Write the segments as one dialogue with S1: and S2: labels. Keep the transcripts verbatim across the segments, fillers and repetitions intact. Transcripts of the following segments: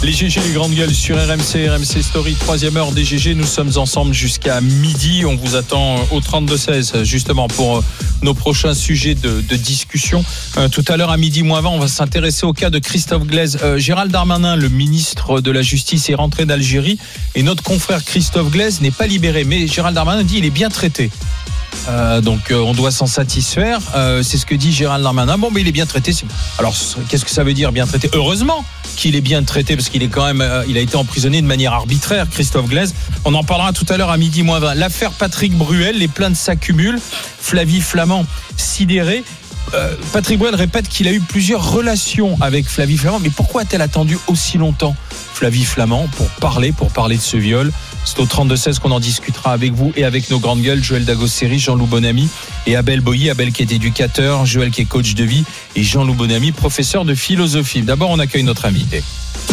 S1: Les G G, les grandes gueules sur R M C, R M C Story, troisième heure des G G. Nous sommes ensemble jusqu'à midi. On vous attend au trente-deux seize justement pour nos prochains sujets de, de discussion. Euh, tout à l'heure à midi moins vingt, on va s'intéresser au cas de Christophe Glaise. Euh, Gérald Darmanin, le ministre de la Justice, est rentré d'Algérie et notre confrère Christophe Glaise n'est pas libéré. Mais Gérald Darmanin dit qu'il est bien traité. Euh, donc euh, on doit s'en satisfaire, euh, c'est ce que dit Gérald Darmanin. Bon, mais il est bien traité. Alors qu'est-ce que ça veut dire bien traité ? Heureusement qu'il est bien traité, parce qu'il est quand même, euh, il a été emprisonné de manière arbitraire, Christophe Glaise. On en parlera tout à l'heure à midi moins vingt. L'affaire Patrick Bruel, les plaintes s'accumulent. Flavie Flament sidérée. Euh, Patrick Bruel répète qu'il a eu plusieurs relations avec Flavie Flament. Mais pourquoi a-t-elle attendu aussi longtemps, Flavie Flament, pour parler, pour parler de ce viol ? C'est au trente-deux seize qu'on en discutera avec vous et avec nos grandes gueules, Joël Dagosseri, Jean-Loup Bonamy et Abel Boilly. Abel qui est éducateur, Joël qui est coach de vie et Jean-Loup Bonamy, professeur de philosophie. D'abord, on accueille notre invité.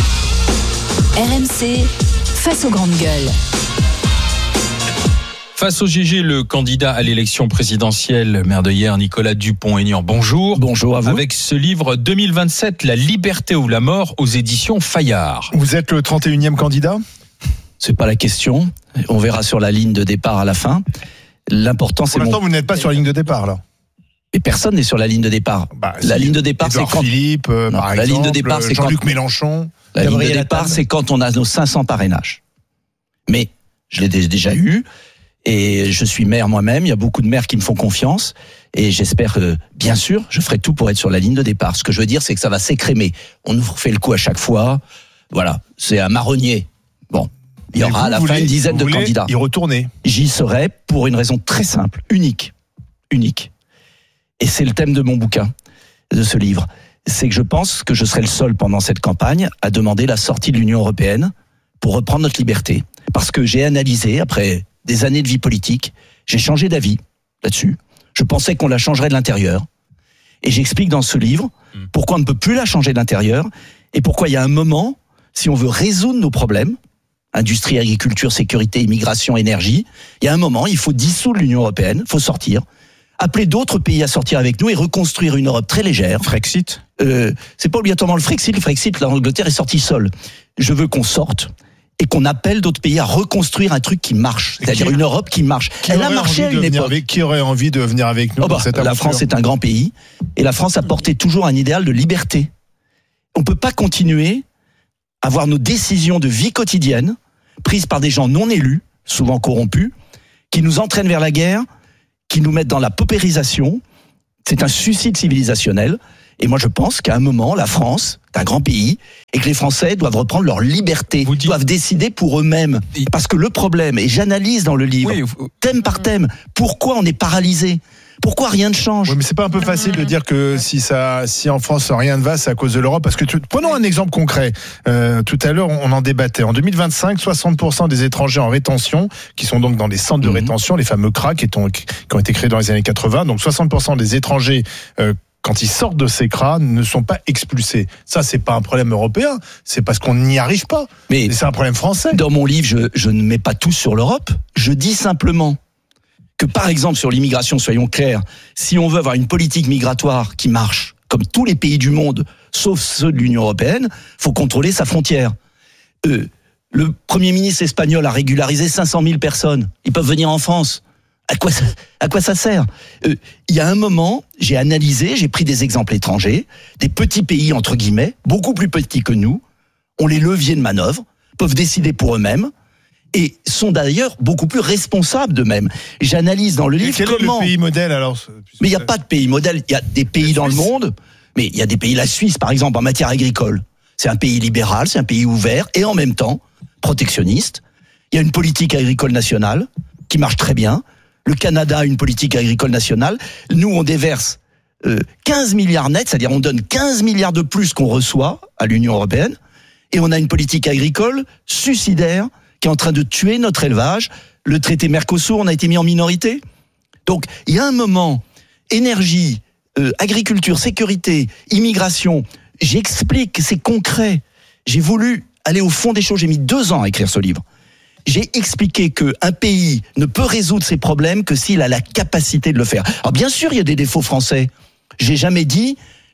S2: R M C, face aux grandes gueules.
S1: Face au G G, le candidat à l'élection présidentielle, maire de hier, Nicolas Dupont-Aignan. Bonjour.
S3: Bonjour à vous.
S1: Avec ce livre deux mille vingt-sept, La liberté ou la mort, aux éditions Fayard.
S3: Vous êtes le trente et unième candidat ? C'est pas la question. On verra sur la ligne de départ à la fin. L'important, c'est
S4: Pour l'instant,
S3: mon...
S4: vous n'êtes pas sur la ligne de départ, là.
S3: Et personne n'est sur la ligne de départ.
S4: Bah,
S3: la
S4: si.
S3: ligne de départ,
S4: Édouard
S3: c'est quand...
S4: Philippe, euh,
S3: non,
S4: par
S3: la
S4: exemple,
S3: ligne de départ, c'est
S4: Jean-Luc
S3: quand...
S4: Mélenchon.
S3: La
S4: Gabriel
S3: ligne de départ,
S4: Attal.
S3: c'est quand on a nos cinq cents parrainages. Mais je l'ai déjà eu. Et je suis maire moi-même. Il y a beaucoup de maires qui me font confiance. Et j'espère que, bien sûr, je ferai tout pour être sur la ligne de départ. Ce que je veux dire, c'est que ça va s'écrémer. On nous refait le coup à chaque fois. Voilà. C'est un marronnier. Bon. Il y aura à la fin une dizaine de candidats.
S4: Y retourner.
S3: J'y serai pour une raison très simple, unique, unique. Et c'est le thème de mon bouquin, de ce livre. C'est que je pense que je serai le seul pendant cette campagne à demander la sortie de l'Union européenne pour reprendre notre liberté. Parce que j'ai analysé, après des années de vie politique, j'ai changé d'avis là-dessus. Je pensais qu'on la changerait de l'intérieur. Et j'explique dans ce livre pourquoi on ne peut plus la changer de l'intérieur et pourquoi il y a un moment, si on veut résoudre nos problèmes, industrie, agriculture, sécurité, immigration, énergie, il y a un moment, il faut dissoudre l'Union européenne, il faut sortir, appeler d'autres pays à sortir avec nous et reconstruire une Europe très légère.
S4: Frexit.
S3: Euh, c'est pas obligatoirement le Frexit, le Frexit, l'Angleterre est sortie seule. Je veux qu'on sorte et qu'on appelle d'autres pays à reconstruire un truc qui marche, c'est-à-dire
S4: qui,
S3: une Europe qui marche.
S4: Qui
S3: Elle a marché à une époque.
S4: Avec, qui aurait envie de venir avec nous
S3: oh bah,
S4: dans cette
S3: La
S4: aventure ?
S3: France est un grand pays et la France a porté toujours un idéal de liberté. On peut pas continuer à avoir nos décisions de vie quotidienne prises par des gens non élus, souvent corrompus, qui nous entraînent vers la guerre, qui nous mettent dans la paupérisation. C'est un suicide civilisationnel. Et moi, je pense qu'à un moment, la France est un grand pays et que les Français doivent reprendre leur liberté,
S1: Vous dites...
S3: doivent décider pour eux-mêmes. Parce que le problème, et j'analyse dans le livre,
S1: oui, vous...
S3: thème par thème, pourquoi on est paralysé ? Pourquoi rien ne change ?
S4: Oui, mais c'est pas un peu facile de dire que si ça, si en France rien ne va, c'est à cause de l'Europe. Parce que tu, prenons un exemple concret. Euh, tout à l'heure, on en débattait. En deux mille vingt-cinq, soixante pour cent des étrangers en rétention, qui sont donc dans les centres de mmh. rétention, les fameux C R A qui, ont, qui ont été créés dans les années quatre-vingts. Donc soixante pour cent des étrangers euh, quand ils sortent de ces C R A, ne sont pas expulsés. Ça, c'est pas un problème européen, c'est parce qu'on n'y arrive pas. Mais c'est un problème français.
S3: Dans mon livre, je, je ne mets pas tout sur l'Europe. Je dis simplement que, par exemple, sur l'immigration, soyons clairs, si on veut avoir une politique migratoire qui marche, comme tous les pays du monde, sauf ceux de l'Union européenne, faut contrôler sa frontière. Euh, le Premier ministre espagnol a régularisé cinq cent mille personnes. Ils peuvent venir en France. À quoi ça, à quoi ça sert ? euh, Il y a un moment, j'ai analysé, j'ai pris des exemples étrangers, des petits pays, entre guillemets, beaucoup plus petits que nous, ont les leviers de manœuvre, peuvent décider pour eux-mêmes, et sont d'ailleurs beaucoup plus responsables d'eux-mêmes. J'analyse dans le livre
S4: quel
S3: comment...
S4: est le pays modèle alors ?
S3: Mais il n'y a pas de pays modèle. Il y a des pays dans le monde, mais il y a des pays, la Suisse par exemple, en matière agricole. C'est un pays libéral, c'est un pays ouvert, et en même temps, protectionniste. Il y a une politique agricole nationale qui marche très bien. Le Canada a une politique agricole nationale. Nous, on déverse euh, quinze milliards nets, c'est-à-dire on donne quinze milliards de plus qu'on reçoit à l'Union européenne, et on a une politique agricole suicidaire qui est en train de tuer notre élevage. Le traité Mercosur, on a été mis en minorité. Donc, il y a un moment, énergie, euh, agriculture, sécurité, immigration, j'explique, c'est concret. J'ai voulu aller au fond des choses, j'ai mis deux ans à écrire ce livre. J'ai expliqué qu'un pays ne peut résoudre ses problèmes que s'il a la capacité de le faire. Alors bien sûr, il y a des défauts français. J'ai jamais dit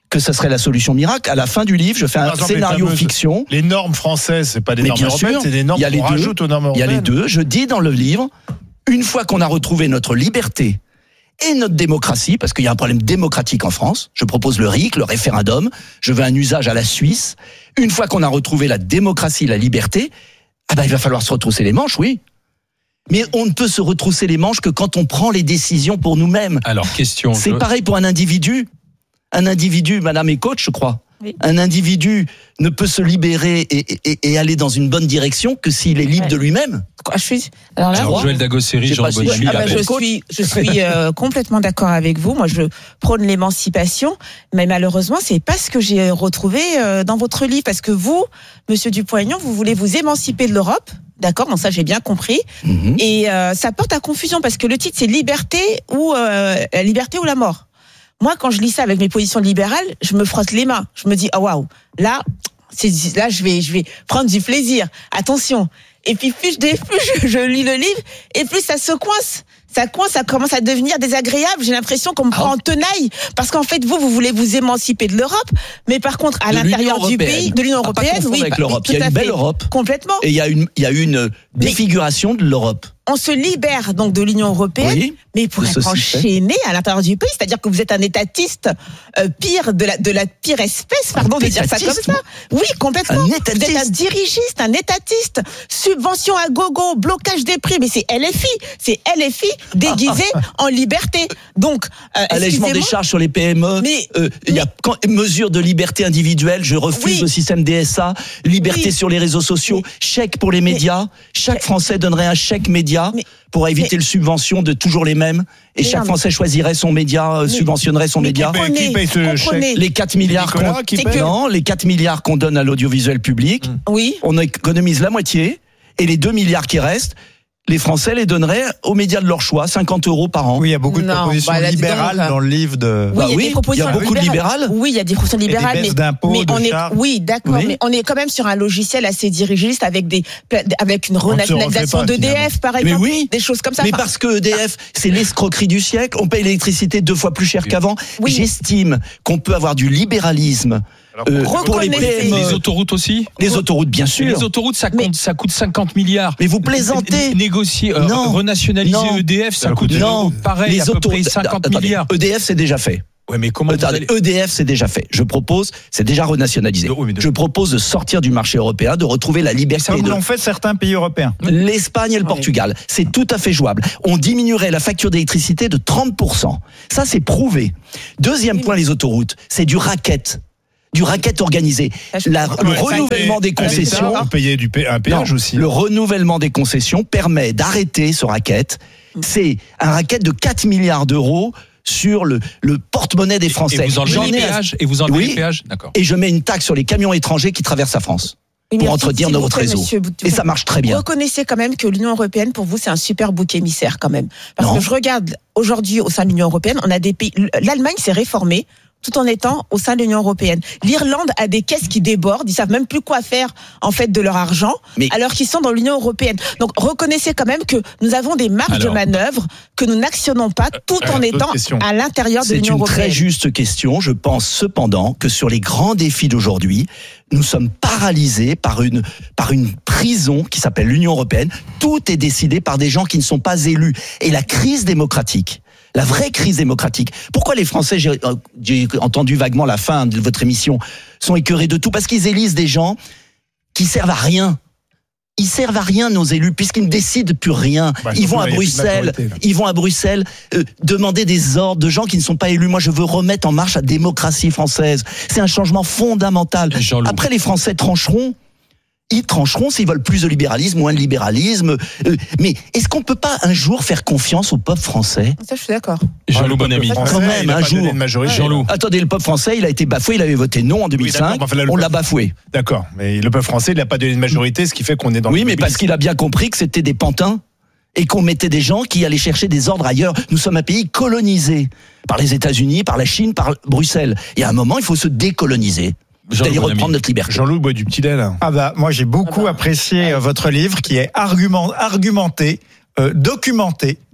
S3: que ça serait la solution miracle. À la fin du livre, je fais un
S4: Par exemple,
S3: scénario
S4: les fameuses-
S3: fiction.
S4: Les normes françaises, c'est pas des
S3: Mais
S4: normes
S3: bien
S4: européennes,
S3: sûr,
S4: c'est des normes
S3: il y a les
S4: qu'on
S3: deux.
S4: rajoute aux normes
S3: Il y a
S4: européennes.
S3: les deux. Je dis dans le livre, une fois qu'on a retrouvé notre liberté et notre démocratie, parce qu'il y a un problème démocratique en France, je propose le R I C, le référendum, je veux un usage à la Suisse. Une fois qu'on a retrouvé la démocratie, la liberté, ah ben il va falloir se retrousser les manches, oui. Mais on ne peut se retrousser les manches que quand on prend les décisions pour nous-mêmes.
S1: Alors, question.
S3: C'est
S1: je-
S3: pareil pour un individu. Un individu, madame est coach, je crois.
S5: Oui.
S3: Un individu ne peut se libérer et, et, et aller dans une bonne direction que s'il est libre
S5: Ouais.
S3: de lui-même.
S5: Quoi, je suis. Alors là,
S1: Alors, Joël Dagosseri,
S3: J'ai
S1: Jean
S3: pas su-
S1: Bonamy.
S3: Ah
S5: Ah bah,
S3: ben,
S5: je
S3: coach.
S5: suis, je suis euh, complètement d'accord avec vous. Moi, je prône l'émancipation, mais malheureusement, c'est pas ce que j'ai retrouvé euh, dans votre livre, parce que vous, Monsieur Dupont-Aignan, vous voulez vous émanciper de l'Europe. D'accord, donc ça j'ai bien compris.
S3: Mhm.
S5: Et euh, ça porte à confusion parce que le titre c'est liberté ou euh, la liberté ou la mort. Moi, quand je lis ça avec mes positions libérales, je me frotte les mains. Je me dis ah waouh, là, c'est là je vais je vais prendre du plaisir. Attention. Et puis plus je, plus je, je lis le livre et plus ça se coince. Ça coince, ça commence à devenir désagréable. J'ai l'impression qu'on me prend en tenaille parce qu'en fait vous vous voulez vous émanciper de l'Europe, mais par contre à
S3: De
S5: l'intérieur
S3: l'Union
S5: du
S3: européenne.
S5: pays, de l'Union
S3: À pas
S5: européenne,
S3: confondre
S5: oui,
S3: avec
S5: bah,
S3: l'Europe.
S5: tout
S3: Il y a
S5: à
S3: une belle
S5: fait.
S3: Europe.
S5: Complètement.
S3: Et il y a une, il y a une
S5: Mais-
S3: défiguration de l'Europe.
S5: On se libère donc de l'Union européenne,
S3: Oui,
S5: mais pour
S3: de
S5: être
S3: ce système.
S5: enchaîné à l'intérieur du pays, c'est-à-dire que vous êtes un étatiste euh, pire de la de la pire espèce, pardon de dire ça comme
S3: étatiste,
S5: ça. Oui, complètement.
S3: Un
S5: Vous êtes un
S3: étatiste.
S5: dirigiste, un étatiste, subvention à gogo, blocage des prix, mais c'est L F I, c'est L F I déguisé en liberté. Donc, euh,
S3: Allègement des
S5: excusez-moi,
S3: charges sur les P M E.
S5: Mais-
S3: euh, il y a quand, mesure de liberté individuelle. Je refuse
S5: Oui.
S3: le système D S A. Liberté
S5: Oui.
S3: sur les réseaux sociaux. Chèque pour les médias. Chaque Français donnerait un chèque média
S5: Mais-
S3: pour éviter
S5: mais-
S3: le subvention de toujours les mêmes. Et
S5: Mais
S3: chaque
S5: non, mais-
S3: Français choisirait son média, euh,
S5: Mais-
S3: subventionnerait son
S5: mais
S3: média.
S5: comprenez,
S4: Qui paye ce
S5: comprenez.
S4: chèque
S3: Les quatre milliards
S4: Nicolas
S3: qu'on
S4: qui
S5: C'est
S4: paye
S5: que-
S3: non, les quatre milliards qu'on donne à l'audiovisuel public,
S5: Oui.
S3: on économise la moitié. Et les deux milliards qui restent, les Français les donneraient aux médias de leur choix, cinquante euros par an.
S6: Oui, il y a beaucoup de
S5: Non,
S6: propositions
S5: bah, là, dis donc,
S6: libérales
S5: là.
S6: dans le livre de.
S3: Bah
S5: il y a
S3: oui,
S5: des propositions
S3: il y a beaucoup de libérales.
S5: Oui, il y a des propositions libérales,
S6: baisses
S5: mais,
S6: d'impôts,
S5: mais
S6: de
S5: on est,
S6: charges.
S5: oui, d'accord,
S3: Oui.
S5: mais on est quand même sur un logiciel assez dirigiste avec des, avec une
S4: se refait
S5: renationalisation
S4: pas,
S5: d'E D F, par
S3: Mais
S5: exemple,
S3: oui.
S5: des choses comme ça.
S3: Mais
S5: Enfin,
S3: parce que E D F, c'est l'escroquerie du siècle. On paye l'électricité deux fois plus cher qu'avant.
S5: Oui.
S3: J'estime qu'on peut avoir du libéralisme euh, pour les
S5: Reconnaissez-
S3: P M E.
S1: Les autoroutes aussi.
S3: Les autoroutes, bien
S1: Mais
S3: sûr.
S1: les autoroutes, ça,
S5: Mais-
S1: compte, ça coûte cinquante milliards.
S3: Mais vous plaisantez.
S1: Né- Négocier, euh,
S3: Non.
S1: renationaliser
S3: Non.
S1: E D F, ça
S4: Alors,
S1: coûte
S3: non.
S1: pareil,
S3: Les
S1: à peu près
S3: autoroutes-
S1: cinquante
S3: Attendez,
S1: milliards.
S3: E D F, c'est déjà fait.
S1: Ouais, mais comment vous
S3: Attendez,
S1: allez...
S3: E D F, c'est déjà fait. Je propose, c'est déjà renationalisé.
S1: De- oui, mais de-
S3: Je propose de sortir du marché européen, de retrouver la liberté.
S6: Comme
S3: de-
S6: l'ont fait certains pays européens.
S3: L'Espagne et le Portugal. C'est tout à fait jouable. On diminuerait la facture d'électricité de trente pour cent. Ça, c'est prouvé. Deuxième point, les autoroutes. C'est du racket. Du racket organisé.
S5: Ça, je
S3: La-
S5: comprends.
S3: le
S4: Ouais, ça,
S3: renouvellement des
S4: À l'État,
S3: concessions.
S4: on payait du pa- un péage
S3: Non,
S4: aussi.
S3: le renouvellement des concessions permet d'arrêter ce racket. C'est un racket de quatre milliards d'euros sur le, le porte-monnaie des Français.
S1: Et vous enlevez
S3: J'en
S1: les
S3: ai un-
S1: péages Et vous enlevez
S3: Oui.
S1: les péages D'accord.
S3: et je mets une taxe sur les camions étrangers qui traversent la France
S5: oui, mais
S3: pour
S5: s'il
S3: entretenir
S5: vous
S3: notre
S5: plaît,
S3: réseau.
S5: monsieur Dupont-
S3: Et ça marche très bien.
S5: Reconnaissez quand même que l'Union européenne, pour vous, c'est un super bouc émissaire quand même. Parce
S3: Non.
S5: que je regarde aujourd'hui au sein de l'Union européenne, on a des pays. L'Allemagne s'est réformée tout en étant au sein de l'Union européenne. L'Irlande a des caisses qui débordent, ils savent même plus quoi faire en fait de leur argent,
S3: Mais-
S5: alors qu'ils sont dans l'Union européenne. Donc reconnaissez quand même que nous avons des marges
S1: Alors.
S5: de manœuvre que nous n'actionnons pas tout
S4: Euh,
S5: en
S4: d'autres
S5: étant
S4: questions.
S5: à l'intérieur de
S3: C'est
S5: l'Union
S3: une
S5: européenne.
S3: très juste question. Je pense cependant que sur les grands défis d'aujourd'hui, nous sommes paralysés par une, par une prison qui s'appelle l'Union européenne. Tout est décidé par des gens qui ne sont pas élus. Et la crise démocratique, la vraie crise démocratique. Pourquoi les Français, j'ai euh, j'ai entendu vaguement la fin de votre émission, sont écœurés de tout? Parce qu'ils élisent des gens qui servent à rien. Ils servent à rien, nos élus, puisqu'ils ne décident plus rien.
S4: Bah,
S3: Ils vont
S4: surtout
S3: à
S4: là, il y a plus de
S3: Bruxelles,
S4: majorité, là.
S3: ils vont à Bruxelles euh, demander des ordres de gens qui ne sont pas élus. Moi, je veux remettre en marche la démocratie française. C'est un changement fondamental.
S1: Jean-Loup.
S3: Après, les Français trancheront. Ils trancheront s'ils veulent plus de libéralisme, moins de libéralisme. Euh, mais est-ce qu'on peut pas un jour faire confiance au peuple français?
S5: Ça, je suis d'accord.
S1: Jean-Loup Bonamy.
S5: Français,
S3: Quand même,
S4: il a
S3: un
S4: pas donné
S3: jour.
S4: de majorité.
S1: Jean-Loup.
S3: Attendez, le peuple français, il a été bafoué, il avait voté non en deux mille cinq.
S4: d'accord, enfin, là, le
S3: On l'a
S4: peuple-
S3: bafoué.
S4: D'accord, mais le peuple français, il n'a pas donné de majorité, ce qui fait qu'on est dans
S3: Oui,
S4: le
S3: mais parce qu'il a bien compris que c'était des pantins et qu'on mettait des gens qui allaient chercher des ordres ailleurs. Nous sommes un pays colonisé par les États-Unis, par la Chine, par Bruxelles. Et à un moment, il faut se décoloniser.
S1: Jean-Loup
S3: C'est-à-dire
S1: Bonamy.
S3: reprendre notre liberté.
S4: Jean-Loup boit du petit lait, là.
S6: Ah bah moi j'ai beaucoup
S5: Ah bah.
S6: apprécié euh, votre livre qui est argument, argumenté, euh, documenté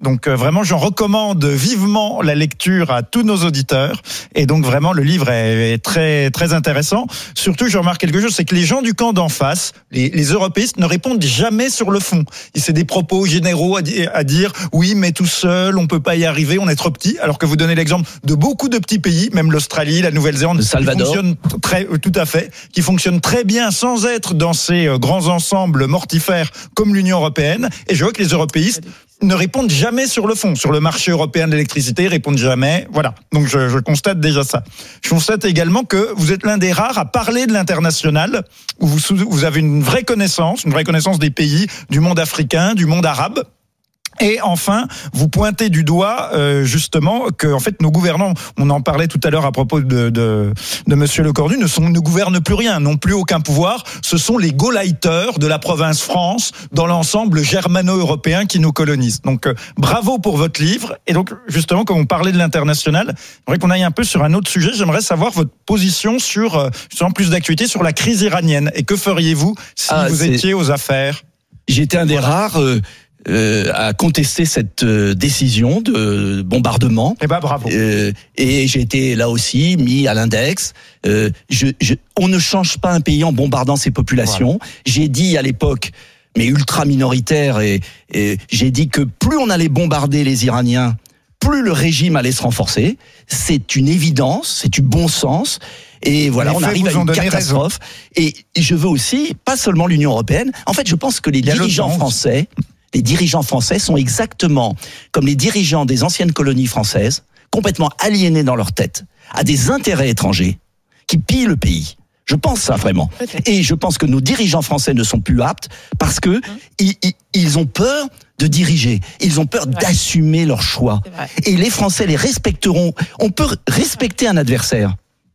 S6: Donc euh, vraiment, j'en recommande vivement la lecture à tous nos auditeurs. Et donc vraiment, le livre est, est très très intéressant. Surtout, je remarque quelque chose, c'est que les gens du camp d'en face, les, les européistes, ne répondent jamais sur le fond. C'est des propos généraux à, di- à dire oui, mais tout seul, on peut pas y arriver, on est trop petit. Alors que vous donnez l'exemple de beaucoup de petits pays, même l'Australie, la Nouvelle-Zélande,
S3: le Salvador,
S6: qui fonctionnent très, tout à fait, qui fonctionnent très bien sans être dans ces grands ensembles mortifères comme l'Union européenne. Et je vois que les européistes ne répondent jamais sur le fond. Sur le marché européen de l'électricité, ils répondent jamais. Voilà. Donc je, je constate déjà ça. Je constate également que vous êtes l'un des rares à parler de l'international, où vous, vous avez une vraie connaissance, une vraie connaissance des pays, du monde africain, du monde arabe. Et enfin, vous pointez du doigt euh, justement que en fait nos gouvernants, on en parlait tout à l'heure à propos de de, de Monsieur Lecornu, ne sont ne gouvernent plus rien, n'ont plus aucun pouvoir. Ce sont les Gauleiters de la province France dans l'ensemble germano-européen qui nous colonisent. Donc euh, bravo pour votre livre. Et donc justement, comme on parlait de l'international, j'aimerais qu'on aille un peu sur un autre sujet. J'aimerais savoir votre position sur euh, justement plus d'actualité sur la crise iranienne. Et que feriez-vous si
S3: ah,
S6: vous étiez aux affaires?
S3: J'étais un des voilà. rares. Euh... Euh, à contester cette euh, décision de bombardement.
S6: Eh ben bravo.
S3: Euh, et j'ai été là aussi mis à l'index. Euh, je, je, on ne change pas un pays en bombardant ses populations. Voilà. J'ai dit à l'époque, mais ultra minoritaire, et, et j'ai dit que plus on allait bombarder les Iraniens, plus le régime allait se renforcer. C'est une évidence, c'est du bon sens. Et voilà, on arrive à une catastrophe. Raison. Et je veux aussi, pas seulement l'Union européenne. En fait, je pense que les dirigeants français. Les dirigeants français sont exactement comme les dirigeants des anciennes colonies françaises, complètement aliénés dans leur tête à des intérêts étrangers qui pillent le pays. Je pense ça vraiment. Peut-être. Et je pense que nos dirigeants français ne sont plus aptes parce que mmh. ils, ils, ils ont peur de diriger. Ils ont peur d'assumer leurs choix. Et les Français les respecteront. On peut respecter un adversaire.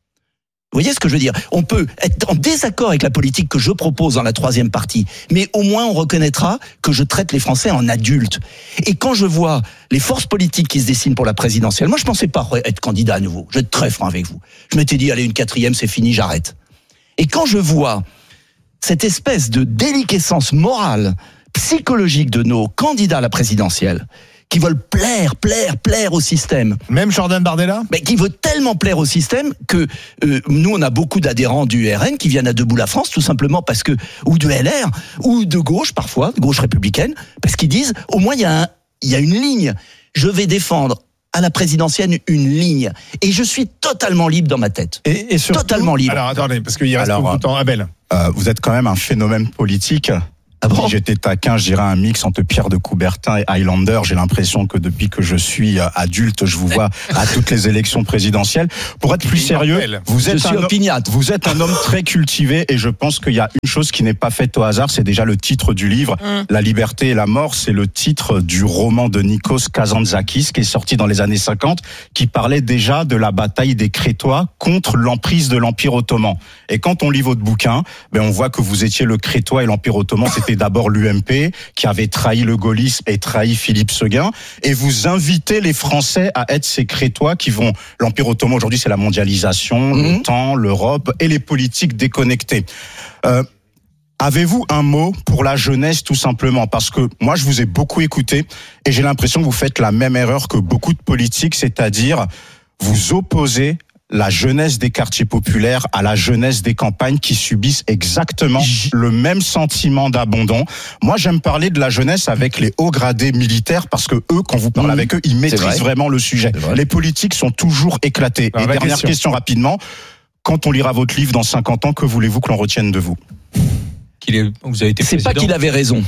S3: Vous voyez ce que je veux dire? On peut être en désaccord avec la politique que je propose dans la troisième partie, mais au moins on reconnaîtra que je traite les Français en adultes. Et quand je vois les forces politiques qui se dessinent pour la présidentielle, moi je pensais pas être candidat à nouveau. Je vais être très franc avec vous. Je m'étais dit, allez, une quatrième, c'est fini, j'arrête. Et quand je vois cette espèce de déliquescence morale, psychologique de nos candidats à la présidentielle, qui veulent plaire, plaire, plaire au système.
S4: Même Jordan Bardella ?
S3: Mais qui veut tellement plaire au système que euh, nous, on a beaucoup d'adhérents du R N qui viennent à Debout la France, tout simplement parce que, ou de L R, ou de gauche parfois, de gauche républicaine, parce qu'ils disent, au moins il y a un, il y a une ligne. Je vais défendre à la présidentielle une ligne. Et je suis totalement libre dans ma tête.
S4: Et, et surtout,
S3: totalement libre.
S4: Alors attendez, parce qu'il reste beaucoup de temps. Abel.
S7: Euh, vous êtes quand même un phénomène politique.
S3: Ah bon ?
S7: Si j'étais taquin, je dirais un mix entre Pierre de Coubertin et Highlander. J'ai l'impression que depuis que je suis adulte, je vous vois à toutes les élections présidentielles. Pour être plus sérieux, vous êtes, un, opiniâtre. vous êtes un homme très cultivé et je pense qu'il y a une chose qui n'est pas faite au hasard, c'est déjà le titre du livre. Mmh. La liberté et la mort, c'est le titre du roman de Nikos Kazantzakis qui est sorti dans les années cinquante, qui parlait déjà de la bataille des Crétois contre l'emprise de l'Empire ottoman. Et quand on lit votre bouquin, ben on voit que vous étiez le Crétois et l'Empire ottoman, c'était d'abord l'U M P qui avait trahi le gaullisme et trahi Philippe Seguin, et vous invitez les Français à être ces Crétois qui vont... L'Empire ottoman aujourd'hui, c'est la mondialisation, mmh. l'OTAN, l'Europe et les politiques déconnectées. Euh, Avez-vous un mot pour la jeunesse, tout simplement? Parce que moi, je vous ai beaucoup écouté et j'ai l'impression que vous faites la même erreur que beaucoup de politiques, c'est-à-dire vous opposez la jeunesse des quartiers populaires à la jeunesse des campagnes qui subissent exactement le même sentiment d'abandon. Moi, j'aime parler de la jeunesse avec les hauts gradés militaires parce que eux, quand vous parlez mmh. avec eux, ils maîtrisent vraiment le sujet. Les politiques sont toujours éclatés. Alors, et dernière question. question rapidement, quand on lira votre livre dans cinquante ans, que voulez-vous que l'on retienne de vous?
S1: Qu'il est, vous avez été
S3: C'est
S1: président.
S3: pas qu'il avait raison.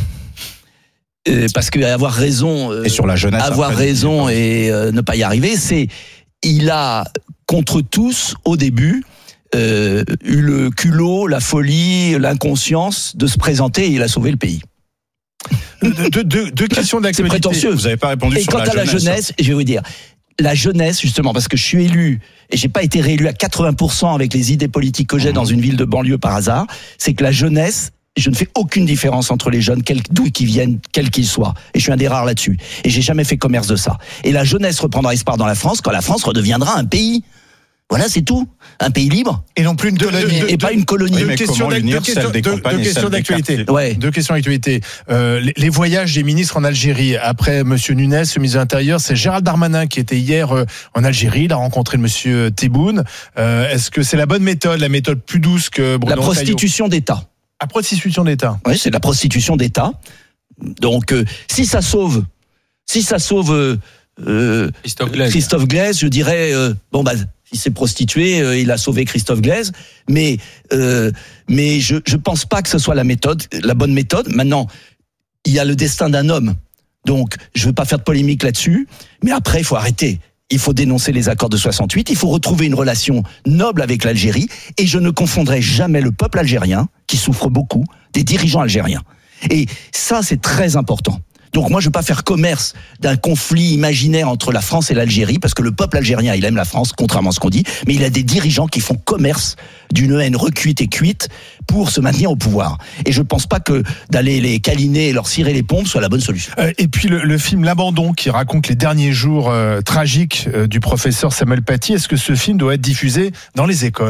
S3: Euh, parce que avoir raison, euh,
S7: et sur la jeunesse,
S3: avoir après, raison et euh, ne pas y arriver, c'est il a contre tous au début euh, eu le culot, la folie, l'inconscience de se présenter et il a sauvé le pays.
S4: Deux, deux, deux, deux questions d'actualité.
S3: C'est prétentieux.
S7: Vous n'avez pas répondu
S3: et
S7: sur
S3: quant
S7: la
S3: à
S7: jeunesse.
S3: la jeunesse, je vais vous dire. La jeunesse, justement, parce que je suis élu et j'ai pas été réélu à quatre-vingts pour cent avec les idées politiques que j'ai mmh. dans une ville de banlieue par hasard, c'est que la jeunesse, je ne fais aucune différence entre les jeunes, quel, d'où qu'ils viennent, quels qu'ils soient. Et je suis un des rares là-dessus. Et j'ai jamais fait commerce de ça. Et la jeunesse reprendra espoir dans la France quand la France redeviendra un pays. Voilà, c'est tout. Un pays libre.
S4: Et non plus une colonie.
S3: Et pas une colonie.
S4: Deux questions d'actualité.
S3: Ouais.
S4: Deux questions d'actualité. Euh, les, les voyages des ministres en Algérie. Après Monsieur Nunes, le ministre de l'Intérieur, c'est Gérald Darmanin qui était hier euh, en Algérie. Il a rencontré Monsieur Tebboune. Euh, est-ce que c'est la bonne méthode, la méthode plus douce que Bruno
S3: La prostitution
S4: Retailleau
S3: d'État.
S4: La prostitution d'État.
S3: Oui, c'est la prostitution d'État. Donc, euh, si ça sauve, si ça sauve euh, euh,
S1: Christophe Glaise.
S3: Christophe Glaise, je dirais, euh, bon bah. Il s'est prostitué, euh, il a sauvé Christophe Glaise, mais euh, mais je je pense pas que ce soit la méthode, la bonne méthode. Maintenant, il y a le destin d'un homme, donc je veux pas faire de polémique là-dessus. Mais après, il faut arrêter. Il faut dénoncer les accords de soixante-huit. Il faut retrouver une relation noble avec l'Algérie. Et je ne confondrai jamais le peuple algérien, qui souffre beaucoup, des dirigeants algériens. Et ça, c'est très important. Donc moi, je veux pas faire commerce d'un conflit imaginaire entre la France et l'Algérie, parce que le peuple algérien, il aime la France, contrairement à ce qu'on dit, mais il a des dirigeants qui font commerce d'une haine recuite et cuite pour se maintenir au pouvoir. Et je pense pas que d'aller les câliner et leur cirer les pompes soit la bonne solution.
S4: Euh, et puis le, le film L'Abandon, qui raconte les derniers jours euh, tragiques euh, du professeur Samuel Paty, est-ce que ce film doit être diffusé dans les écoles ?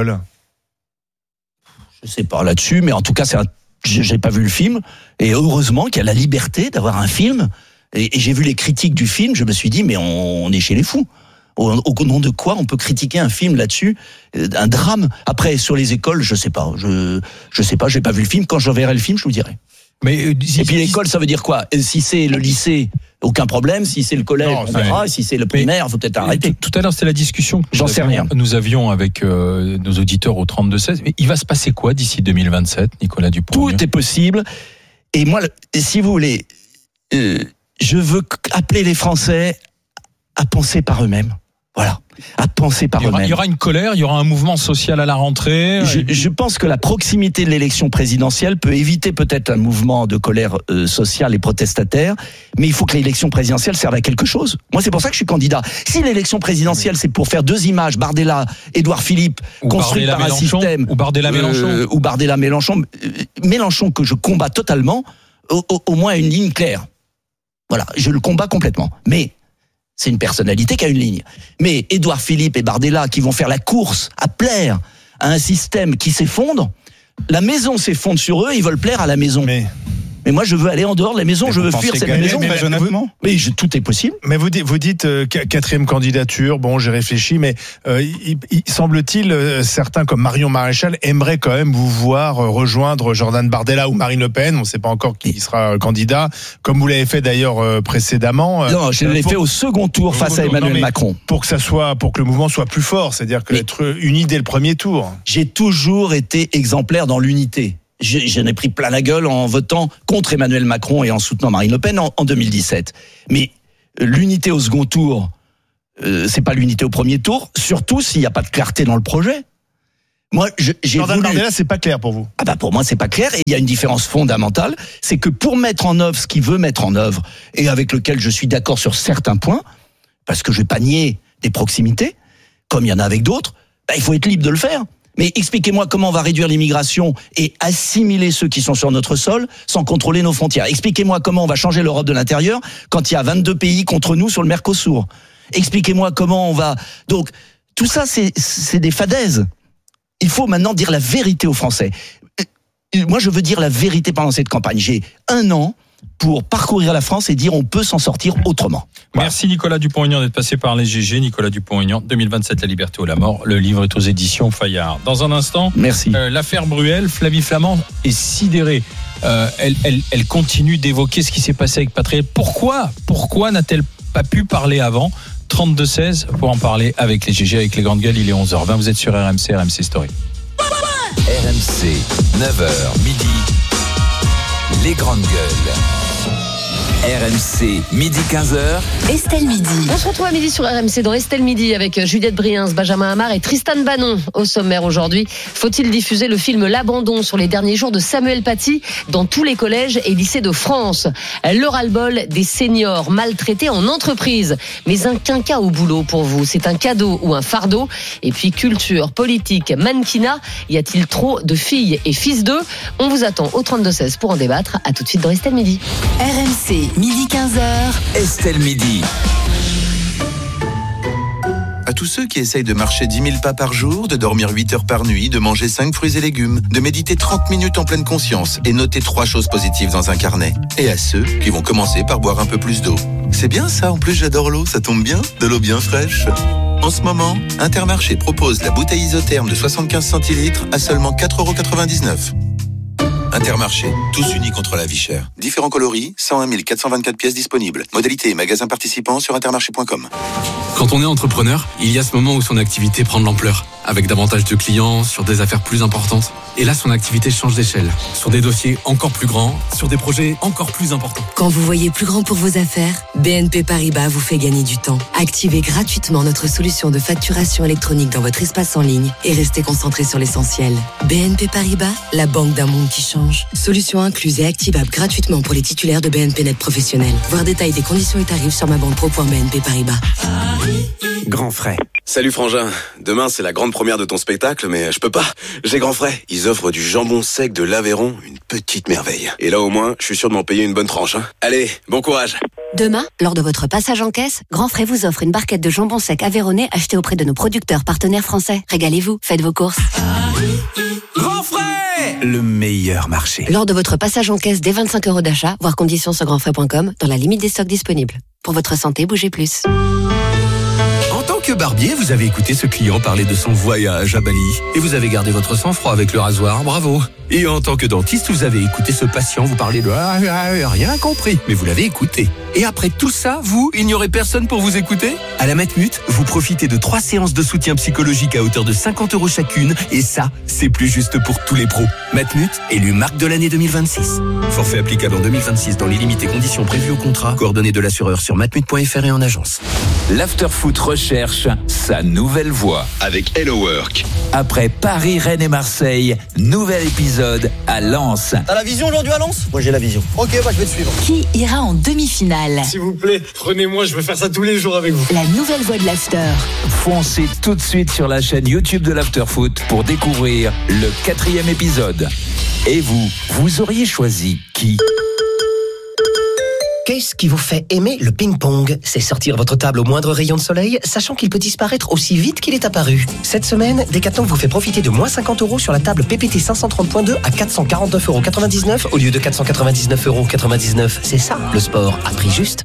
S3: Je sais pas là-dessus, mais en tout cas, c'est un j'ai pas vu le film, et heureusement qu'il y a la liberté d'avoir un film, et, et j'ai vu les critiques du film, je me suis dit, mais on, on est chez les fous. Au, au nom de quoi on peut critiquer un film là-dessus, un drame. Après, sur les écoles, je sais pas, je, je sais pas, j'ai pas vu le film, quand je verrai le film, je vous dirai. Mais, euh, et puis l'école, ça veut dire quoi ? Si c'est le lycée, aucun problème. Si c'est le collège, non, on verra. Et si c'est le primaire, il faut peut-être arrêter.
S1: Tout, tout à l'heure, c'était la discussion que
S3: J'en sais rien.
S1: nous avions avec euh, nos auditeurs au trente-deux seize. Mais il va se passer quoi d'ici deux mille vingt-sept, Nicolas Dupont-Aignan ?
S3: Tout est possible. Et moi, si vous voulez, euh, je veux appeler les Français à penser par eux-mêmes. Voilà, à penser par
S1: il y aura,
S3: eux-mêmes.
S1: Il y aura une colère, il y aura un mouvement social à la rentrée.
S3: Je, je pense que la proximité de l'élection présidentielle peut éviter peut-être un mouvement de colère euh, sociale et protestataire, mais il faut que l'élection présidentielle serve à quelque chose. Moi, c'est pour ça que je suis candidat. Si l'élection présidentielle, c'est pour faire deux images, Bardella, Édouard Philippe, construites par un système,
S1: ou Bardella Mélenchon,
S3: euh, ou Bardella Mélenchon, euh, Mélenchon que je combats totalement, au, au, au moins une ligne claire. Voilà, je le combats complètement. Mais c'est une personnalité qui a une ligne. Mais Édouard Philippe et Bardella qui vont faire la course à plaire à un système qui s'effondre, la maison s'effondre sur eux, ils veulent plaire à la maison. Mais, mais moi, je veux aller en dehors de la maison, mais je veux fuir cette maison.
S7: Mais, honnêtement.
S3: mais je, tout est possible.
S4: Mais vous dites, vous dites euh, quatrième candidature, bon, j'ai réfléchi, mais euh, il, il semble-t-il, euh, certains comme Marion Maréchal aimeraient quand même vous voir euh, rejoindre Jordan Bardella ou Marine Le Pen. On ne sait pas encore qui sera euh, candidat, comme vous l'avez fait d'ailleurs euh, précédemment. Euh,
S3: non, je l'ai
S4: pour,
S3: fait au second tour face à Emmanuel non, Macron.
S4: Pour que ça soit, pour que le mouvement soit plus fort, c'est-à-dire que mais être uni dès le premier tour.
S3: J'ai toujours été exemplaire dans l'unité. J'en ai pris plein la gueule en votant contre Emmanuel Macron et en soutenant Marine Le Pen en, en deux mille dix-sept. Mais l'unité au second tour, euh, c'est pas l'unité au premier tour, surtout s'il n'y a pas de clarté dans le projet. Moi, je, j'ai
S4: Jordan
S3: voulu...
S4: Bardella, c'est pas clair pour vous.
S3: Ah bah pour moi, c'est pas clair. Et il y a une différence fondamentale, c'est que pour mettre en œuvre ce qu'il veut mettre en œuvre et avec lequel je suis d'accord sur certains points, parce que je vais pas nier des proximités, comme il y en a avec d'autres, bah, il faut être libre de le faire. Mais expliquez-moi comment on va réduire l'immigration et assimiler ceux qui sont sur notre sol sans contrôler nos frontières. Expliquez-moi comment on va changer l'Europe de l'intérieur quand il y a vingt-deux pays contre nous sur le Mercosur. Expliquez-moi comment on va... Donc, tout ça, c'est, c'est des fadaises. Il faut maintenant dire la vérité aux Français. Moi, je veux dire la vérité pendant cette campagne. J'ai un an pour parcourir la France et dire on peut s'en sortir autrement.
S1: Voilà. Merci Nicolas Dupont-Aignan d'être passé par les G G. Nicolas Dupont-Aignan, deux mille vingt-sept, La liberté ou la mort. Le livre est aux éditions Fayard. Dans un instant,
S3: Merci.
S1: Euh, l'affaire Bruel, Flavie Flament est sidérée. Euh, elle, elle, elle continue d'évoquer ce qui s'est passé avec Patriel. Pourquoi, pourquoi n'a-t-elle pas pu parler avant ? trente-deux seize pour en parler avec les G G, avec les grandes gueules. Il est onze heures vingt. Vous êtes sur R M C, R M C Story.
S8: R M C, neuf heures midi. Les grandes gueules. R M C, midi quinze heures.
S2: Estelle Midi.
S9: On se retrouve à midi sur R M C dans Estelle Midi avec Juliette Briens, Benjamin Hamar et Tristan Bannon au sommaire aujourd'hui. Faut-il diffuser le film L'Abandon sur les derniers jours de Samuel Paty dans tous les collèges et lycées de France ? Le ras-le-bol des seniors maltraités en entreprise. Mais un quinquat au boulot pour vous, c'est un cadeau ou un fardeau ? Et puis culture, politique, mannequinat, y a-t-il trop de filles et fils d'eux ? On vous attend au trente-deux seize pour en débattre. À tout de suite dans Estelle Midi.
S2: R M C, midi quinze heures.
S8: Estelle Midi.
S10: tous ceux qui essayent de marcher dix mille pas par jour, de dormir huit heures par nuit, de manger cinq fruits et légumes, de méditer trente minutes en pleine conscience et noter trois choses positives dans un carnet. Et à ceux qui vont commencer par boire un peu plus d'eau. C'est bien ça, en plus j'adore l'eau, ça tombe bien, de l'eau bien fraîche. En ce moment, Intermarché propose la bouteille isotherme de soixante-quinze centilitres à seulement quatre euros quatre-vingt-dix-neuf. Intermarché, tous unis contre la vie chère. Différents coloris, cent un mille quatre cent vingt-quatre pièces disponibles. Modalité et magasins participants sur intermarché point com.
S11: Quand on est entrepreneur, il y a ce moment où son activité prend de l'ampleur, avec davantage de clients, sur des affaires plus importantes. Et là, son activité change d'échelle, sur des dossiers encore plus grands, sur des projets encore plus importants.
S12: Quand vous voyez plus grand pour vos affaires, B N P Paribas vous fait gagner du temps. Activez gratuitement notre solution de facturation électronique dans votre espace en ligne et restez concentré sur l'essentiel. B N P Paribas, la banque d'un monde qui change. Solution incluse et activable gratuitement pour les titulaires de B N P Net professionnels. Voir détail des conditions et tarifs sur mabanpro point b n p paribas.
S13: Grand frais. Salut Frangin, demain c'est la grande première de ton spectacle, mais je peux pas. J'ai Grand frais. Ils offrent du jambon sec de l'Aveyron, une petite merveille. Et là au moins, je suis sûr de m'en payer une bonne tranche. Hein. Allez, bon courage.
S14: Demain, lors de votre passage en caisse, Grand Frais vous offre une barquette de jambon sec aveyronnais achetée auprès de nos producteurs partenaires français. Régalez-vous, faites vos courses.
S8: Grand Frais, le meilleur marché.
S14: Lors de votre passage en caisse dès vingt-cinq euros d'achat, voir conditions sur grand frais point com, dans la limite des stocks disponibles. Pour votre santé, bougez plus.
S15: En tant que barbier, vous avez écouté ce client parler de son voyage à Bali et vous avez gardé votre sang-froid avec le rasoir, bravo. Et en tant que dentiste, vous avez écouté ce patient vous parler de ah, ah, rien compris, mais vous l'avez écouté. Et après tout ça, vous, il n'y aurait personne pour vous écouter ? À la Matmut, vous profitez de trois séances de soutien psychologique à hauteur de cinquante euros chacune et ça, c'est plus juste pour tous les pros. Matmut, élu marque de l'année deux mille vingt-six. Forfait applicable en deux mille vingt-six dans les limites et conditions prévues au contrat. Coordonnées de l'assureur sur matmut point f r et en agence.
S8: L'Afterfoot recherche sa nouvelle voix avec Hello Work. Après Paris, Rennes et Marseille, nouvel épisode à Lens.
S16: T'as la vision aujourd'hui à Lens ? Moi j'ai la vision. Ok, bah je vais te suivre.
S2: Qui ira en demi-finale ?
S17: S'il vous plaît, prenez-moi, je veux faire ça tous les jours avec vous.
S2: La nouvelle voix de l'After.
S8: Foncez tout de suite sur la chaîne YouTube de l'Afterfoot pour découvrir le quatrième épisode. Et vous, vous auriez choisi qui ?
S18: Qu'est-ce qui vous fait aimer le ping-pong ? C'est sortir votre table au moindre rayon de soleil, sachant qu'il peut disparaître aussi vite qu'il est apparu. Cette semaine, Decathlon vous fait profiter de moins cinquante euros sur la table P P T cinq cent trente point deux à quatre cent quarante-neuf euros quatre-vingt-dix-neuf au lieu de quatre cent quatre-vingt-dix-neuf euros quatre-vingt-dix-neuf. C'est ça, le sport à prix juste.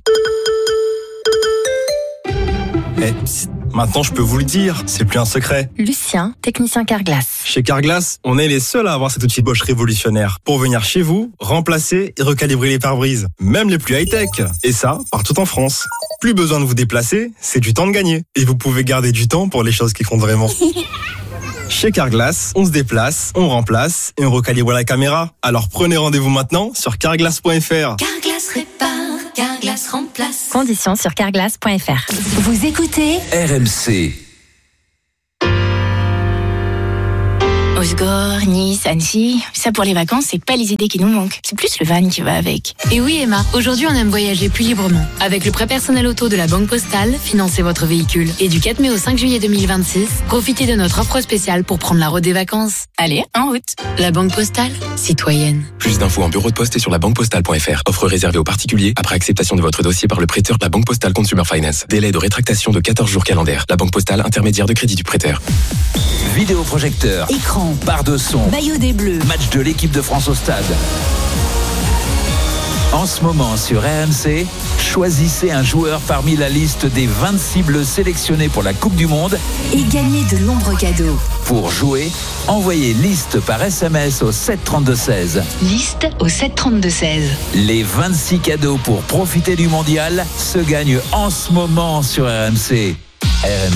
S19: Eh, psst, maintenant je peux vous le dire, c'est plus un secret.
S14: Lucien, technicien Carglass.
S19: Chez Carglass, on est les seuls à avoir cet outil Bosch révolutionnaire pour venir chez vous, remplacer et recalibrer les pare-brises, même les plus high-tech. Et ça, partout en France. Plus besoin de vous déplacer, c'est du temps de gagner. Et vous pouvez garder du temps pour les choses qui comptent vraiment. Chez Carglass, on se déplace, on remplace et on recalibre la caméra. Alors prenez rendez-vous maintenant sur carglass point f r.
S14: Carglass répare, Carglass remplace. Conditions sur carglass point f r.
S2: Vous écoutez
S8: R M C.
S20: Osgore, Nice, Annecy, ça pour les vacances, c'est pas les idées qui nous manquent. C'est plus le van qui va avec.
S21: Et oui Emma, aujourd'hui on aime voyager plus librement. Avec le prêt personnel auto de la Banque Postale, financez votre véhicule. Et du quatre mai au cinq juillet deux mille vingt-six, profitez de notre offre spéciale pour prendre la route des vacances.
S20: Allez, en route.
S21: La Banque Postale, citoyenne.
S22: Plus d'infos en bureau de poste et sur la banque postale point f r. Offre réservée aux particuliers après acceptation de votre dossier par le prêteur de la Banque Postale Consumer Finance. Délai de rétractation de quatorze jours calendaires. La Banque Postale, intermédiaire de crédit du prêteur.
S8: Vidéoprojecteur,
S2: écran,
S8: barre de son,
S2: maillot des Bleus,
S8: match de l'équipe de France au stade. En ce moment sur R M C, choisissez un joueur parmi la liste des vingt-six bleus sélectionnés pour la Coupe du Monde
S2: et gagnez de nombreux cadeaux.
S8: Pour jouer, envoyez liste par S M S au sept trente-deux seize.
S14: Liste au sept trente-deux seize.
S8: Les vingt-six cadeaux pour profiter du mondial se gagnent en ce moment sur R M C. R M C.